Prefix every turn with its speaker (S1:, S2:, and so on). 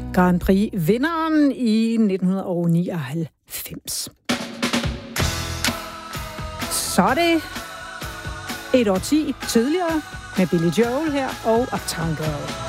S1: Grand Prix-vinderen i 1999. Så er det et årti tidligere med Billy Joel her og Uptown Girl.